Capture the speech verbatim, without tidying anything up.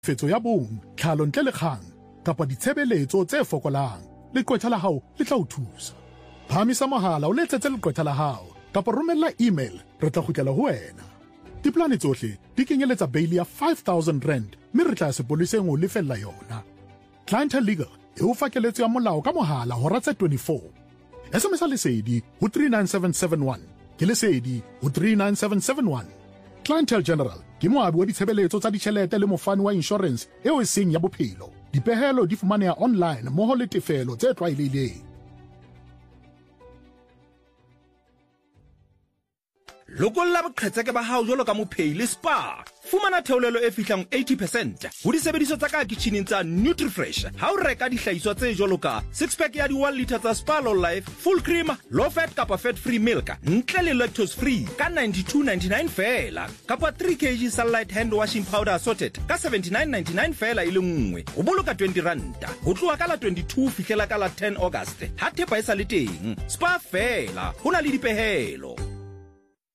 fetso ya bong, tlhalo ntle le kgang, kapa ditshebeletso tse fokolang, leqwetha la hao le tla o thusa. Phamisa mohala o letsetse leqwetha la hao, kapa romella email, re tla kgutlela ho wena. Diplane tsohle di kenyeletsa bail ya five thousand rand, mme re tla sepoleseng o lefella yona. Clientele Legal e o fa keletso ya molao ka mohala hora tse twenty-four. S M S lesedi ho three nine seven seven one, ke lesedi ho three nine seven seven one. Clientele General ke moabi wa ditshebeletso tsa ditjhelete le mofani wa insurance eo e seng ya bophelo. Dipehelo di fumaneha online mmoho le tefelo tse tlwaelehileng. Lokolla boqhetseke ba hao jwalo ka mophei le spa. Fumana theolelo e fihlang eighty percent ho disebediswa tsa ka kitcheneng tsa NutriFresh. Ha o reka dihlahiswa tse jwalo ka six pack ya di one litre tsa Spa Low Life, full cream, low fat kapa fat free milk, ntle le lactose free ka ninety-two ninety-nine fela, kapa three kilograms Sunlight hand washing powder assorted ka seventy-nine ninety-nine fela ile nngwe. O boloka twenty rand. Ho tloha ka la twenty-two fihlela ka la ten August. Ha thepa e sa le teng. Spa fela. Hona le dipehelo.